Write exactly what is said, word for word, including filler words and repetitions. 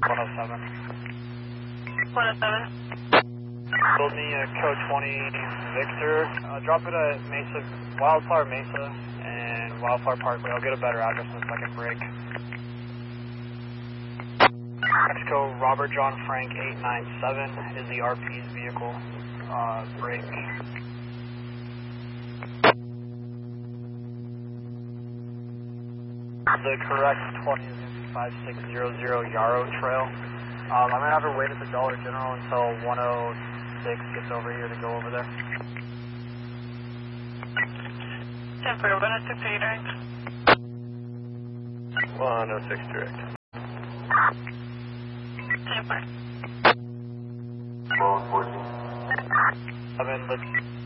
one oh seven. one oh seven. Build me a code twenty Victor. Uh, drop it at Mesa, Wildflower Mesa and Wildflower Parkway. I'll get a better address in a second break. Mexico Robert John Frank eight nine seven is the R P's vehicle. Uh, break. The correct twenty is going to be five six zero zero Yarrow Trail. Um, I'm going to have her wait at the Dollar General until one oh six gets over here to go over there. Temper, one oh six, are you direct? one oh six direct. Temper. I mean, let's